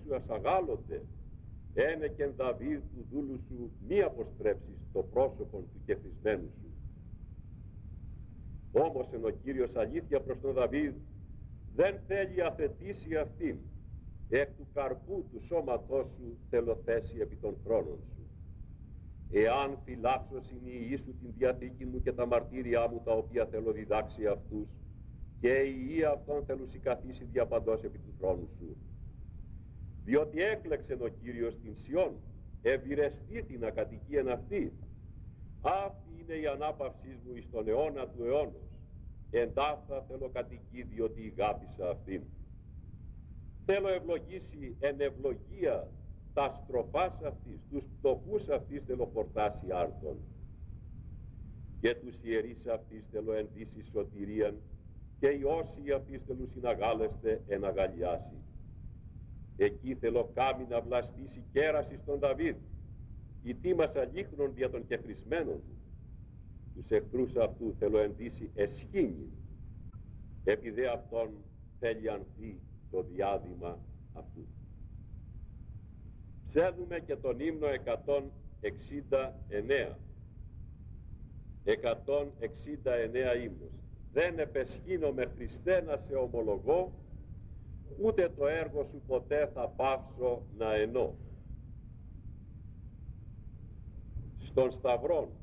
σου ασαγάλλονται, ένεκεν Δαβίδ του δούλου σου μη αποστρέψεις το πρόσωπο του κεφρισμένου σου. Όμως εν ο Κύριος αλήθεια προς τον Δαβίδ δεν θέλει αθετήσει αυτήν, εκ του καρπού του σώματός σου θέλω θέσει επί των θρόνων σου. Εάν φυλάξω συνειή σου την διαθήκη μου και τα μαρτύρια μου τα οποία θέλω διδάξει αυτούς, και η ιή αυτών θέλω συγκαθίσει διαπαντός επί του θρόνου σου. Διότι έκλεξεν ο Κύριος την Σιών, ευηρεστήθη να κατοικεί εν αυτή. Αυτή είναι η ανάπαυσή μου εις τον αιώνα του αιώνος. Εν ταύτα θέλω κατοικεί, διότι αγάπησα αυτήν. Θέλω ευλογήσει εν ευλογία τα στροφάς αυτής, τους πτωχούς αυτής θέλω πορτάσει άρτων. Και τους ιερείς αυτής θέλω ενδύσει σωτηρίαν, και οι όσοι αυτής θέλουν συναγάλεστε εν αγαλιάσει. Εκεί θέλω κάμει να βλαστήσει κέραση στον Δαβίδ, οι τίμασα λίχνων δια των κεφρισμένων του. Τους εχθρούς αυτού θέλω ενδύσει εσχήνιν, επειδή αυτόν θέλει ανθεί το διάδημα αυτού. Ψέλνουμε και τον ύμνο 169. 169 ύμνος. Δεν επεσχύνομαι Χριστέ να σε ομολογώ, ούτε το έργο σου ποτέ θα πάψω να ενώ. Στον Σταυρόν